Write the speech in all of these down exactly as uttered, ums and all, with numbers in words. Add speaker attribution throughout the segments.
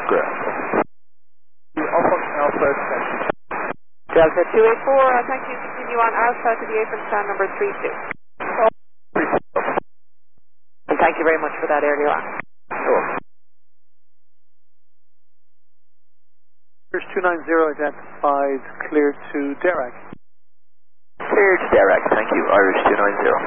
Speaker 1: Great.
Speaker 2: Alpha, Alpha,
Speaker 3: Delta two eight four, uh, thank you. Continue on Alpha to the apron stand number three two. And thank you very much for that earlier on.
Speaker 2: Sure. Here's two nine zero identified, cleared to Dirac.
Speaker 1: Cleared to Dirac, thank you. Irish two nine zero.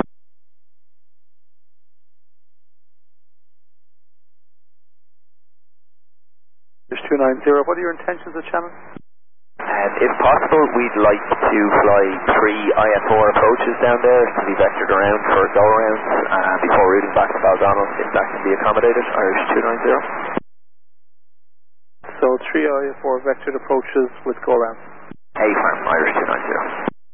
Speaker 2: Here's two nine zero. What are your intentions at Shannon?
Speaker 1: Um, if possible, we'd like to fly three I F R approaches down there to be vectored around for go-arounds uh, before routing back to Baldonnel, if that can be accommodated. Irish two nine zero.
Speaker 2: So three I F R vectored approaches with go-arounds.
Speaker 1: A-firm, Irish two nine zero.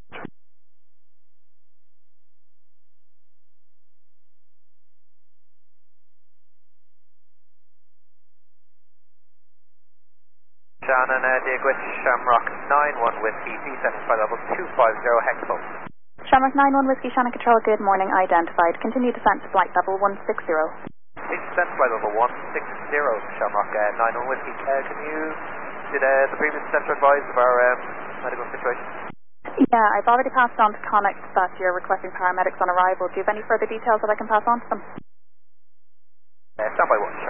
Speaker 4: Shannon, uh, Digwich, Shamrock nine one Whiskey, descending by level two five zero hexagon.
Speaker 5: Shamrock nine one Whiskey, Shannon Control, good morning, identified. Continue descent to flight level one six zero.
Speaker 4: Descent by level one six zero, Shamrock uh, nine one Whiskey. Uh, can you, did uh, the previous center advise of our um, medical situation?
Speaker 5: Yeah, I've already passed on to Connect that you're requesting paramedics on arrival. Do you have any further details that I can pass on to them?
Speaker 4: Uh, stand by one.